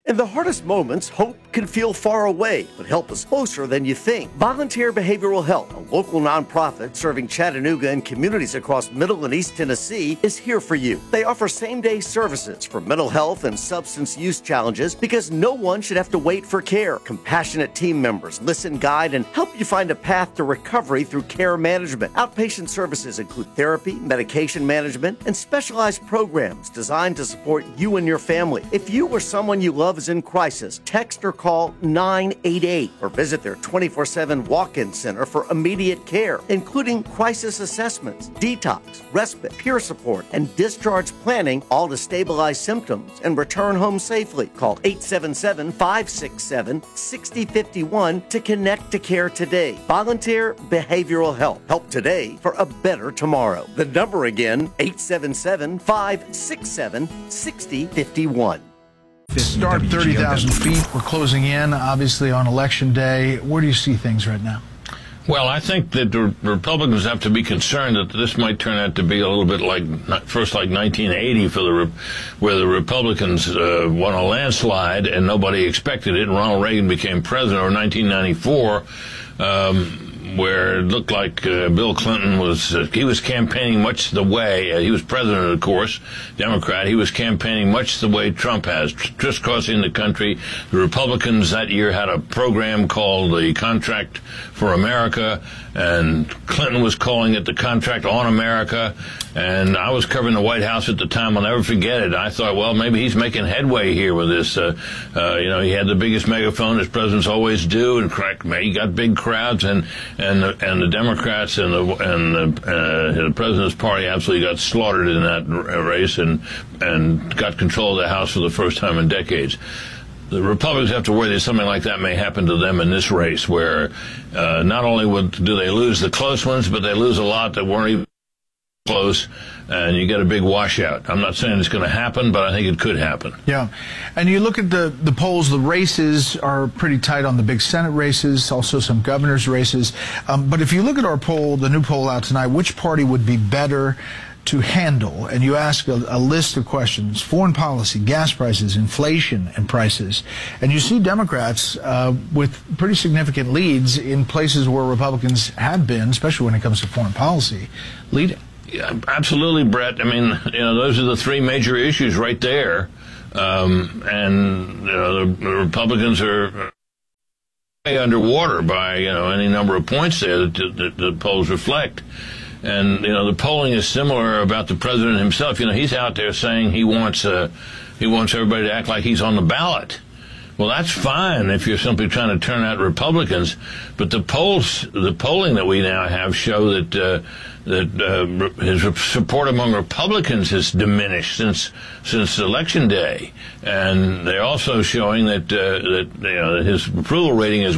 In the hardest moments, hope can feel far away, but help is closer than you think. Volunteer Behavioral Health, a local nonprofit serving Chattanooga and communities across Middle and East Tennessee, is here for you. They offer same-day services for mental health and substance use challenges because no one should have to wait for care. Compassionate team members listen, guide, and help you find a path to recovery through care management. Outpatient services include therapy, medication management, and specialized programs designed to support you and your family. If you or someone you love is in crisis, text or call 988 or visit their 24/7 walk-in center for immediate care, including crisis assessments, detox, respite, peer support, and discharge planning, all to stabilize symptoms and return home safely. Call 877-567-6051 to connect to care today. Volunteer Behavioral Health. Help today for a better tomorrow. The number again, 877-567-6051. Start 30,000 feet. We're closing in, obviously, on Election Day. Where do you see things right now? Well, I think that the Republicans have to be concerned that this might turn out to be a little bit like 1980 where the Republicans won a landslide and nobody expected it, and Ronald Reagan became president, or 1994. Where it looked like Bill Clinton was campaigning much the way, he was president, of course, Democrat. He was campaigning much the way Trump has, crisscrossing the country. The Republicans that year had a program called the Contract for America, and Clinton was calling it the Contract on America. And I was covering the White House at the time. I'll never forget it. I thought, well, maybe he's making headway here with this. He had the biggest megaphone, as presidents always do, and he got big crowds, and the Democrats and the president's party absolutely got slaughtered in that race, and got control of the House for the first time in decades. The Republicans have to worry that something like that may happen to them in this race, where not only do they lose the close ones, but they lose a lot that weren't even close, and you get a big washout. I'm not saying it's going to happen, but I think it could happen. Yeah. And you look at the polls, the races are pretty tight on the big Senate races, also some governor's races. But if you look at our poll, the new poll out tonight, which party would be better to handle? And you ask a list of questions: foreign policy, gas prices, inflation, and prices. And you see Democrats with pretty significant leads in places where Republicans have been, especially when it comes to foreign policy, leading. Yeah, absolutely, Brett. I mean, those are the three major issues right there. The Republicans are way underwater by, any number of points there that the polls reflect. And, the polling is similar about the president himself. He's out there saying he wants everybody to act like he's on the ballot. Well, that's fine if you're simply trying to turn out Republicans, but the polling that we now have show that his support among Republicans has diminished since Election Day, and they're also showing that his approval rating is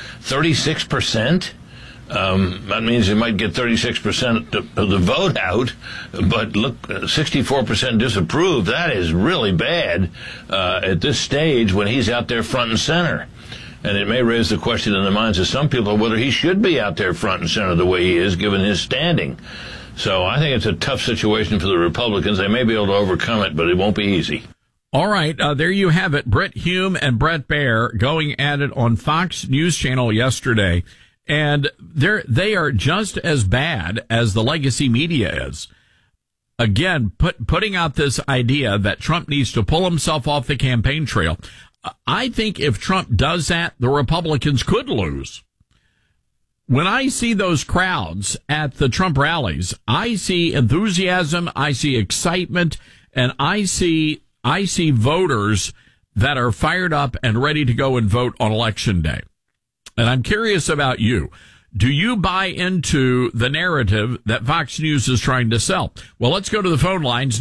36%. That means he might get 36% of the vote out, but look, 64% disapprove. That is really bad at this stage when he's out there front and center. And it may raise the question in the minds of some people whether he should be out there front and center the way he is, given his standing. So I think it's a tough situation for the Republicans. They may be able to overcome it, but it won't be easy. All right, there you have it. Brit Hume and Bret Baier going at it on Fox News Channel yesterday. And they are just as bad as the legacy media is. Again, putting out this idea that Trump needs to pull himself off the campaign trail. I think if Trump does that, the Republicans could lose. When I see those crowds at the Trump rallies, I see enthusiasm, I see excitement, and I see voters that are fired up and ready to go and vote on Election Day. And I'm curious about you. Do you buy into the narrative that Fox News is trying to sell? Well, let's go to the phone lines,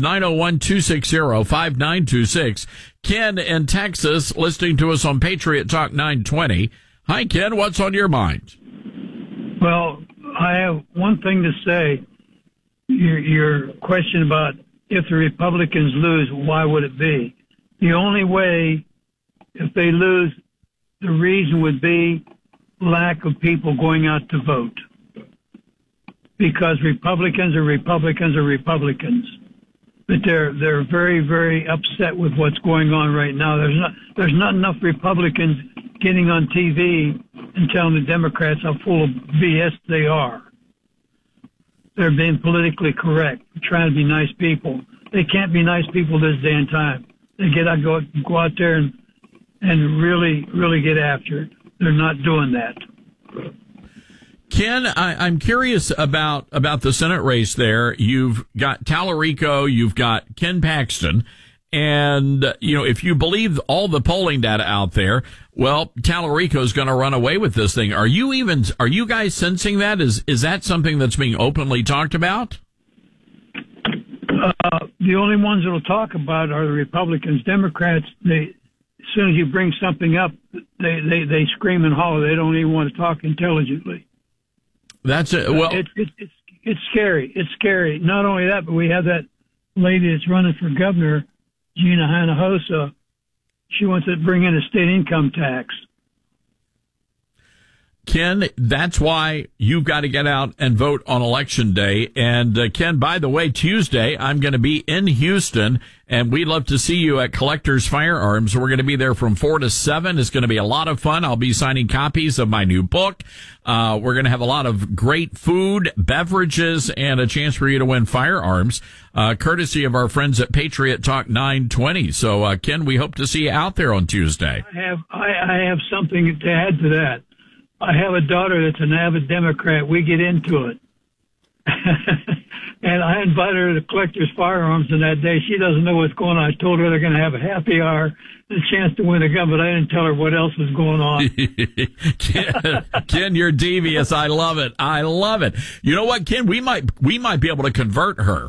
901-260-5926. Ken in Texas, listening to us on Patriot Talk 920. Hi, Ken. What's on your mind? Well, I have one thing to say. Your question about if the Republicans lose, why would it be? The only way, if they lose, the reason would be lack of people going out to vote, because Republicans are Republicans are Republicans. but they're very, very upset with what's going on right now. There's not enough Republicans getting on TV and telling the Democrats how full of BS they are. They're being politically correct, trying to be nice people. They can't be nice people this day and time. They go out there and really, really get after it. They're not doing that. Ken, I'm curious about the Senate race there. You've got Tallarico, you've got Ken Paxton, and, if you believe all the polling data out there, well, Tallarico is going to run away with this thing. Are you guys sensing that? Is that something that's being openly talked about? The only ones that'll talk about are the Republicans. Democrats, as soon as you bring something up, they scream and holler. They don't even want to talk intelligently. That's it. Well, it's scary. It's scary. Not only that, but we have that lady that's running for governor, Gina Hinojosa. She wants to bring in a state income tax. Ken, that's why you've got to get out and vote on Election Day. And Ken, by the way, Tuesday, I'm going to be in Houston, and we'd love to see you at Collectors Firearms. We're going to be there from 4 to 7. It's going to be a lot of fun. I'll be signing copies of my new book. We're going to have a lot of great food, beverages, and a chance for you to win firearms, courtesy of our friends at Patriot Talk 920. So, Ken, we hope to see you out there on Tuesday. I have something to add to that. I have a daughter that's an avid Democrat. We get into it. And I invited her to Collectors Firearms on that day. She doesn't know what's going on. I told her they're going to have a happy hour and a chance to win a gun, but I didn't tell her what else was going on. Ken, you're devious. I love it. I love it. You know what, Ken? We might be able to convert her.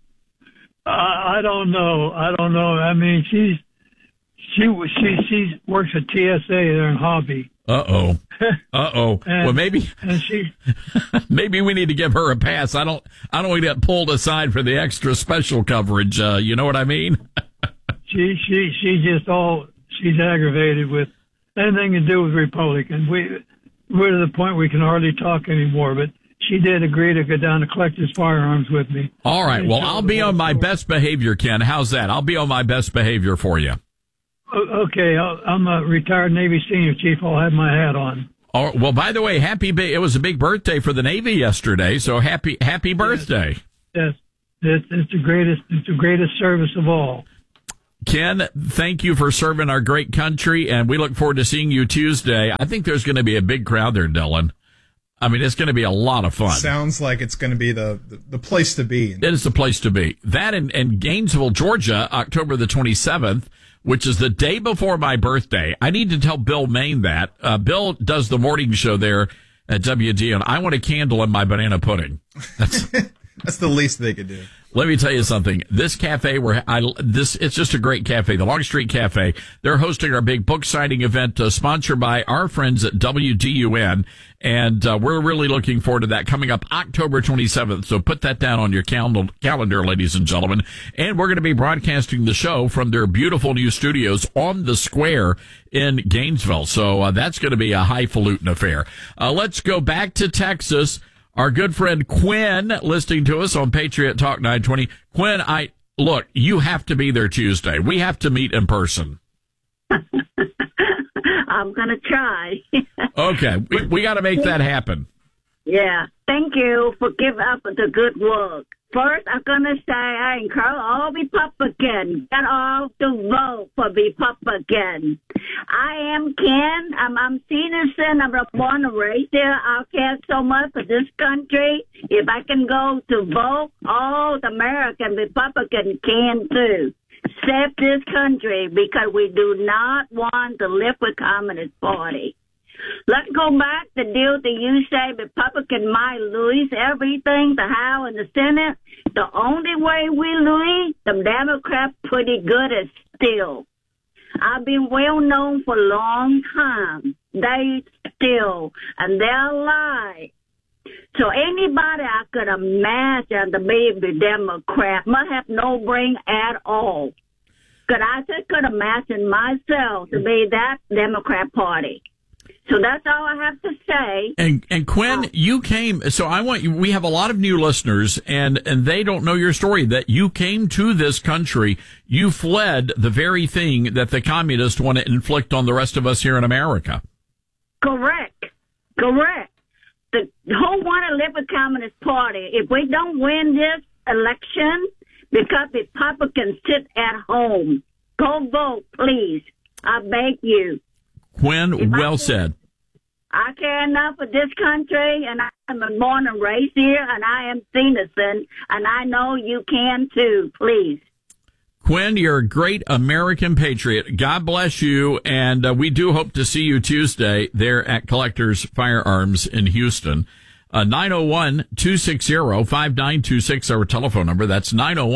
I don't know. I mean, she works at TSA there in Hobby. Uh-oh. Well, maybe we need to give her a pass. I don't want to get pulled aside for the extra special coverage. You know what I mean? She's aggravated with anything to do with Republicans. We're to the point we can hardly talk anymore, but she did agree to go down to Collectors Firearms with me. All right. Well, I'll be on my best behavior, Ken. How's that? I'll be on my best behavior for you. Okay, I'm a retired Navy senior chief. I'll have my hat on. Oh, well, by the way, it was a big birthday for the Navy yesterday, so happy birthday. Yes. It's the greatest service of all. Ken, thank you for serving our great country, and we look forward to seeing you Tuesday. I think there's going to be a big crowd there, Dylan. I mean, it's going to be a lot of fun. Sounds like it's going to be the place to be. It is the place to be. That in Gainesville, Georgia, October the 27th, which is the day before my birthday. I need to tell Bill Maine that. Bill does the morning show there at WD, and I want a candle in my banana pudding. That's the least they could do. Let me tell you something. This cafe it's just a great cafe, the Long Street Cafe. They're hosting our big book signing event, sponsored by our friends at WDUN. And, we're really looking forward to that coming up October 27th. So put that down on your calendar, ladies and gentlemen. And we're going to be broadcasting the show from their beautiful new studios on the square in Gainesville. So, that's going to be a highfalutin affair. Let's go back to Texas. Our good friend Quinn listening to us on Patriot Talk 920. Quinn, look, you have to be there Tuesday. We have to meet in person. I'm going to try. Okay. We got to make that happen. Yeah. Thank you for giving up the good work. First, I'm going to say I encourage all Republicans, get off to vote for Republicans. I am Ken. I'm citizen. I'm born and raised here. I care so much for this country. If I can go to vote, all the American Republicans can too. Save this country because we do not want to live with Communist Party. Let's go back to deal that you say Republican might lose everything, the House and the Senate. The only way we lose, the Democrats pretty good at still. I've been well known for a long time. They still, and they're alive. So anybody I could imagine to be the Democrat must have no brain at all. Because I just could imagine myself to be that Democrat Party. So that's all I have to say. And Quinn, you came, so I want you, we have a lot of new listeners and they don't know your story, that you came to this country, you fled the very thing that the communists want to inflict on the rest of us here in America. Correct. The whole want to live with Communist Party. If we don't win this election, because Republicans sit at home, go vote, please. I beg you. Quinn, well said. I care enough for this country, and I am born and raised here, and I am citizen, and I know you can too, please. Quinn, you're a great American patriot. God bless you, and we do hope to see you Tuesday there at Collectors Firearms in Houston. 901-260-5926, our telephone number. That's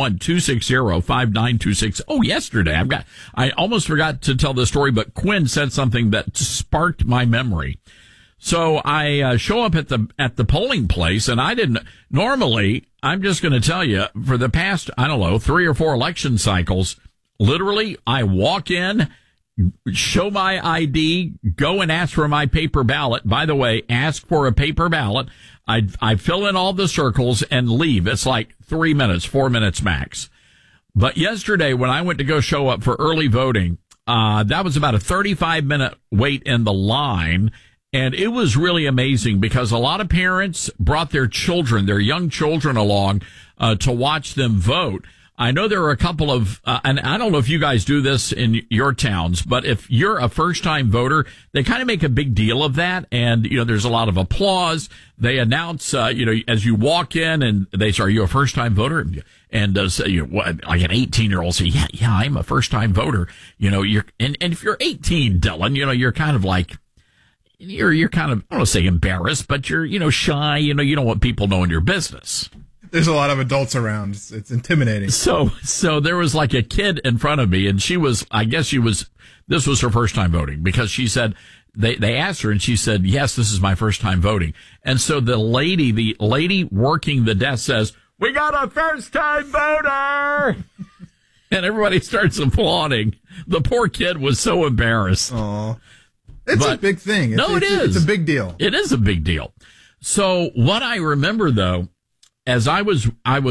901-260-5926. Oh, yesterday, I almost forgot to tell the story, but Quinn said something that sparked my memory. So I show up at the polling place, and I didn't, normally, I'm just going to tell you, for the past, 3 or 4 election cycles, literally, I walk in, show my ID, go and ask for my paper ballot. By the way, ask for a paper ballot. I fill in all the circles and leave. It's like 3 minutes, 4 minutes max. But yesterday, when I went to go show up for early voting, that was about a 35-minute wait in the line. And it was really amazing because a lot of parents brought their children, their young children along, to watch them vote. I know there are a couple of, and I don't know if you guys do this in your towns, but if you're a first-time voter, they kind of make a big deal of that. And, there's a lot of applause. They announce, as you walk in and they say, are you a first-time voter? And, like an 18-year-old say, yeah, I'm a first-time voter. And if you're 18, Dylan, you're kind of like, you're kind of, I don't want to say embarrassed, but you're, shy. You don't want people knowing your business. There's a lot of adults around. It's intimidating. So there was like a kid in front of me, and this was her first time voting because she said, they asked her and she said, yes, this is my first time voting. And so the lady working the desk says, we got a first time voter. And everybody starts applauding. The poor kid was so embarrassed. Aw. It's a big thing. It is. It's a big deal. It is a big deal. So what I remember though, as I was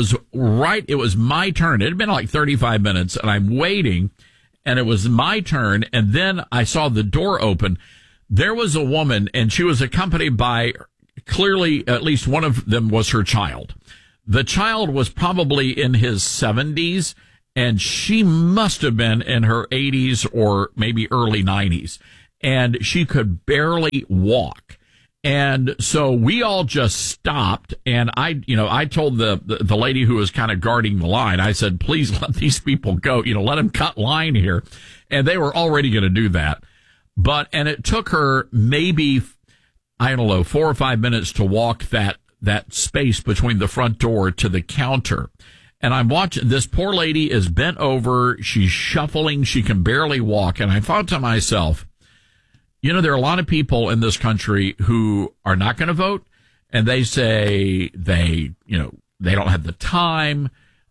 right, it was my turn. It had been like 35 minutes and I'm waiting and it was my turn. And then I saw the door open. There was a woman and she was accompanied by clearly at least one of them was her child. The child was probably in his 70s and she must have been in her 80s or maybe early 90s. And she could barely walk. And so we all just stopped. And I told the lady who was kind of guarding the line, I said, please let these people go, let them cut line here. And they were already going to do that. And it took her maybe, 4 or 5 minutes to walk that space between the front door to the counter. And I'm watching, this poor lady is bent over. She's shuffling. She can barely walk. And I thought to myself, there are a lot of people in this country who are not going to vote, and they say they don't have the time,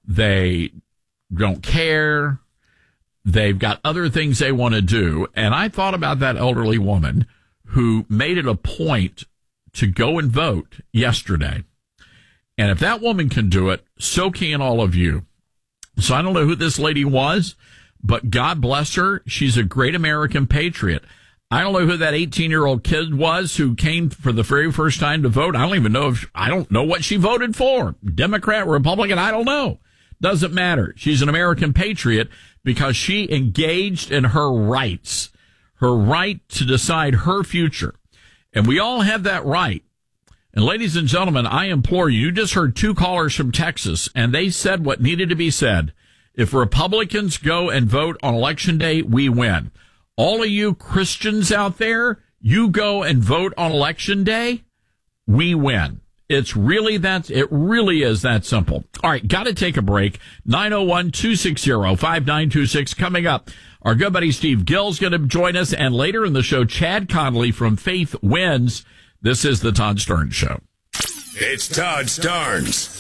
they don't care, they've got other things they want to do. And I thought about that elderly woman who made it a point to go and vote yesterday. And if that woman can do it, so can all of you. So I don't know who this lady was, but God bless her. She's a great American patriot. I don't know who that 18-year-old kid was who came for the very first time to vote. I don't know what she voted for. Democrat, Republican, I don't know. Doesn't matter. She's an American patriot because she engaged in her rights, her right to decide her future. And we all have that right. And ladies and gentlemen, I implore you just heard 2 callers from Texas, and they said what needed to be said. If Republicans go and vote on Election Day, we win. All of you Christians out there, you go and vote on Election Day, we win. It really is that simple. All right, got to take a break. 901-260-5926 coming up. Our good buddy Steve Gill's going to join us, and later in the show, Chad Connolly from Faith Wins. This is the Todd Starnes Show. It's Todd Starnes.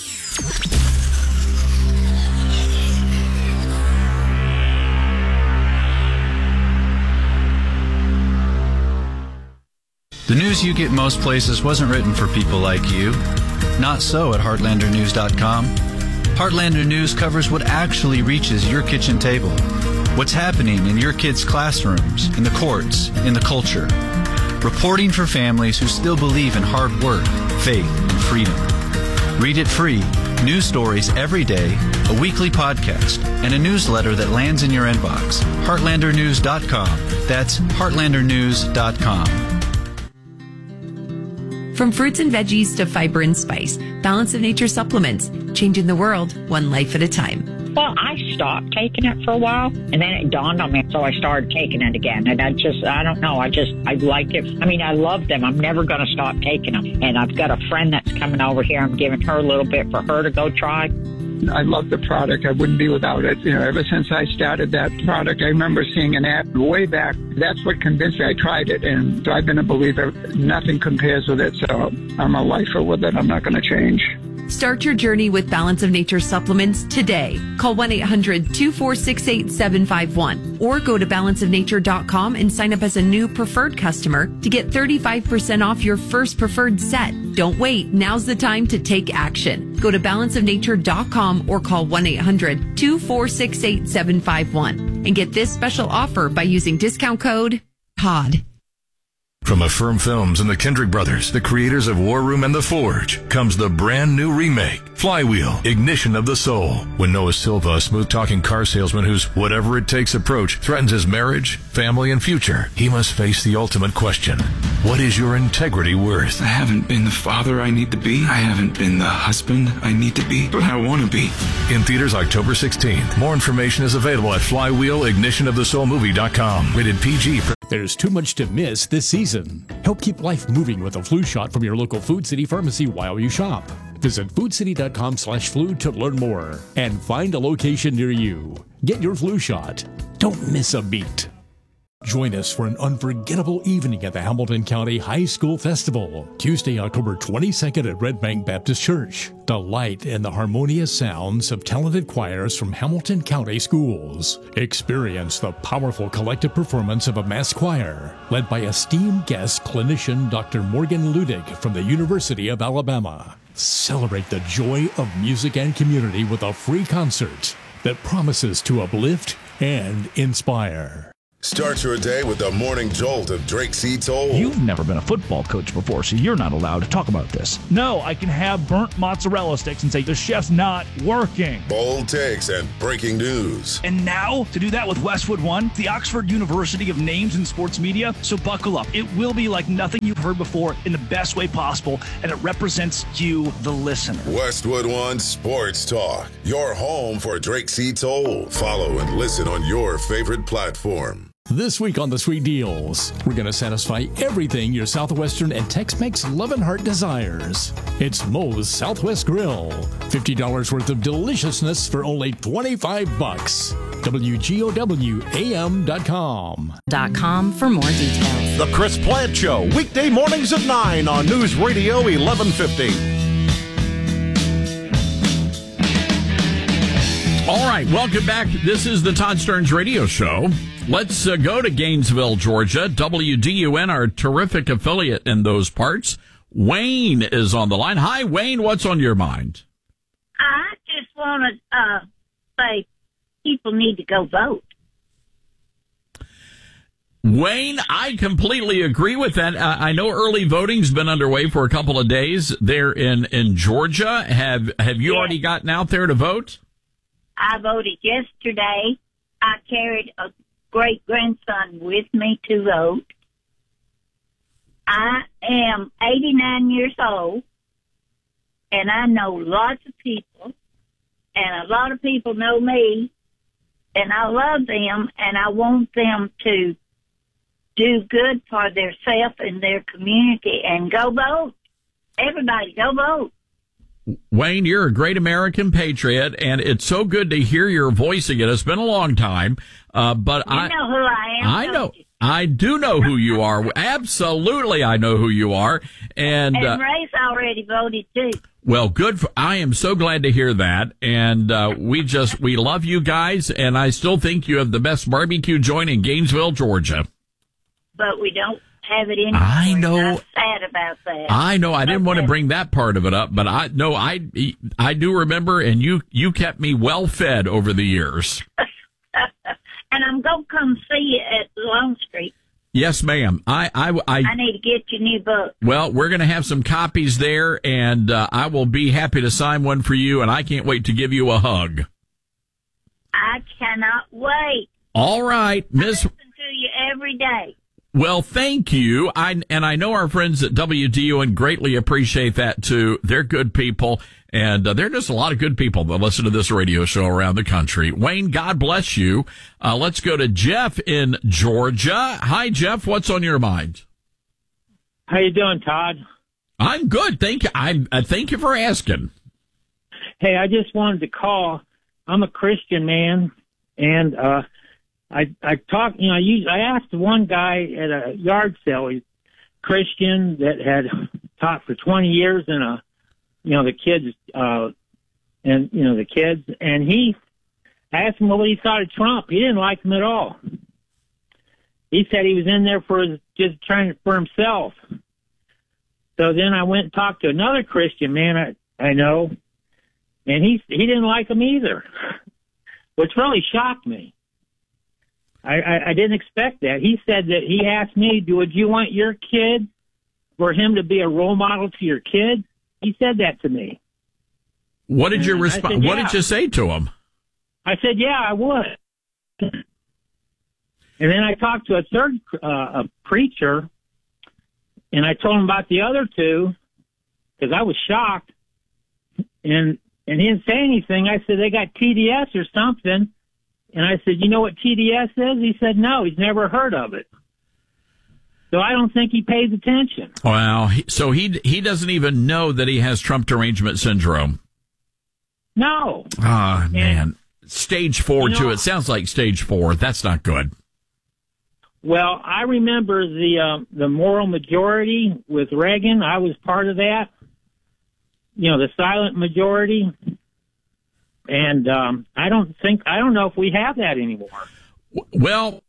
The news you get most places wasn't written for people like you. Not so at HeartlanderNews.com. Heartlander News covers what actually reaches your kitchen table. What's happening in your kids' classrooms, in the courts, in the culture. Reporting for families who still believe in hard work, faith, and freedom. Read it free. News stories every day, a weekly podcast, and a newsletter that lands in your inbox. HeartlanderNews.com. That's HeartlanderNews.com. From fruits and veggies to fiber and spice, Balance of Nature supplements, changing the world one life at a time. Well, I stopped taking it for a while, and then it dawned on me, so I started taking it again. And I don't know, I like it. I mean, I love them. I'm never going to stop taking them. And I've got a friend that's coming over here. I'm giving her a little bit for her to go try. I love the product. I wouldn't be without it. You know, ever since I started that product, I remember seeing an ad way back. That's what convinced me. I tried it, and I've been a believer. Nothing compares with it, so I'm a lifer with it. I'm not going to change. Start your journey with Balance of Nature supplements today. Call 1-800-246-8751 or go to balanceofnature.com and sign up as a new preferred customer to get 35% off your first preferred set. Don't wait. Now's the time to take action. Go to balanceofnature.com or call 1-800-246-8751 and get this special offer by using discount code POD. From Affirm Films and the Kendrick Brothers, the creators of War Room and The Forge, comes the brand new remake, Flywheel, Ignition of the Soul. When Noah Silva, a smooth-talking car salesman whose whatever-it-takes approach threatens his marriage, family, and future, he must face the ultimate question. What is your integrity worth? I haven't been the father I need to be. I haven't been the husband I need to be, but I want to be. In theaters October 16th. More information is available at flywheelignitionofthesoulmovie.com. Rated PG. There's too much to miss this season. Help keep life moving with a flu shot from your local Food City pharmacy while you shop. Visit foodcity.com/flu to learn more and find a location near you. Get your flu shot. Don't miss a beat. Join us for an unforgettable evening at the Hamilton County High School Festival, Tuesday, October 22nd at Red Bank Baptist Church. Delight in the harmonious sounds of talented choirs from Hamilton County schools. Experience the powerful collective performance of a mass choir, led by esteemed guest clinician Dr. Morgan Ludig from the University of Alabama. Celebrate the joy of music and community with a free concert that promises to uplift and inspire. Start your day with the morning jolt of Drake C. Toll. You've never been a football coach before, so you're not allowed to talk about this. No, I can have burnt mozzarella sticks and say the chef's not working. Bold takes and breaking news. And now, to do that with Westwood One, the Oxford University of Names in Sports Media. So buckle up. It will be like nothing you've heard before in the best way possible, and it represents you, the listener. Westwood One Sports Talk, your home for Drake C. Toll. Follow and listen on your favorite platform. This week on the Sweet Deals, we're going to satisfy everything your Southwestern and Tex-Mex love and heart desires. It's Moe's Southwest Grill. $50 worth of deliciousness for only $25. WGOWAM.com for more details. The Chris Plant Show, weekday mornings at 9 on News Radio 1150. All right, welcome back. This is the Todd Stearns Radio Show. Let's go to Gainesville, Georgia. WDUN, our terrific affiliate in those parts. Wayne is on the line. Hi, Wayne. What's on your mind? I just want to say people need to go vote. Wayne, I completely agree with that. I know early voting's been underway for a couple of days there in Georgia. Have you already gotten out there to vote? I voted yesterday. I carried a great-grandson with me to vote. I am 89 years old, and I know lots of people, and a lot of people know me, and I love them, and I want them to do good for themselves and their community, and go vote. Everybody, go vote. Wayne, you're a great American patriot, and it's so good to hear your voice again. It's been a long time, but you know who I am. I know. I do know who you are. Absolutely, I know who you are. And Ray's already voted too. Well, good. I am so glad to hear that. And we love you guys, and I still think you have the best barbecue joint in Gainesville, Georgia. But we don't have it in. I know. I'm sad about that. I know. I didn't want to bring that part of it up, but I do remember, and you kept me well fed over the years. And I'm going to come see you at Long Street. Yes, ma'am. I need to get your new book. Well, we're going to have some copies there, and I will be happy to sign one for you, and I can't wait to give you a hug. I cannot wait. All right, Miss. I listen to you every day. Well, thank you. I know our friends at WDUN greatly appreciate that too. They're good people, and there are just a lot of good people that listen to this radio show around the country. Wayne, God bless you. Let's go to Jeff in Georgia. Hi, Jeff. What's on your mind? How you doing, Todd? I'm good. Thank you. Thank you for asking. Hey, I just wanted to call. I'm a Christian man, and I talked, I asked one guy at a yard sale, he's Christian that had taught for 20 years in the kids, and he asked him what he thought of Trump. He didn't like him at all. He said he was in there just trying for himself. So then I went and talked to another Christian man I know, and he didn't like him either, which really shocked me. I didn't expect that. He said that he asked me, would you want your kid for him to be a role model to your kid? He said that to me. What did you respond? What did you say to him? I said, yeah, I would. And then I talked to a third a preacher, and I told him about the other two because I was shocked. And he didn't say anything. I said, they got TDS or something. And I said, you know what TDS is? He said, no, he's never heard of it. So I don't think he pays attention. Wow. So he doesn't even know that he has Trump derangement syndrome. No. Oh, man. Stage 4, too. It sounds like stage 4. That's not good. Well, I remember the moral majority with Reagan. I was part of that. The silent majority. And I don't know if we have that anymore. Well,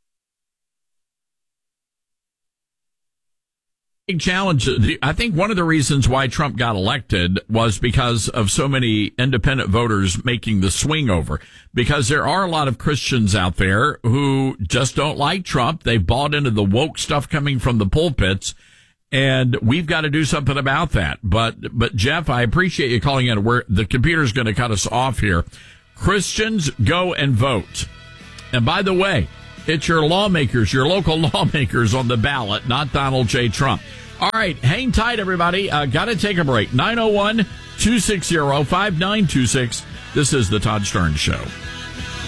big challenge. I think one of the reasons why Trump got elected was because of so many independent voters making the swing over. Because there are a lot of Christians out there who just don't like Trump. They've bought into the woke stuff coming from the pulpits. And we've got to do something about that. But Jeff, I appreciate you calling in. The computer's going to cut us off here. Christians, go and vote. And by the way, it's your lawmakers, your local lawmakers on the ballot, not Donald J. Trump. All right, hang tight, everybody. Got to take a break. 901-260-5926. This is the Todd Stern Show.